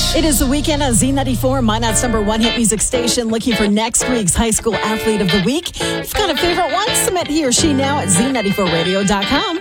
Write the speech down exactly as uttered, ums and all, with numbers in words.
It is the weekend on Z ninety-four, Minot's number one hit music station, looking for next week's High School Athlete of the Week. If you've got a favorite one, submit he or she now at Z ninety-four radio dot com.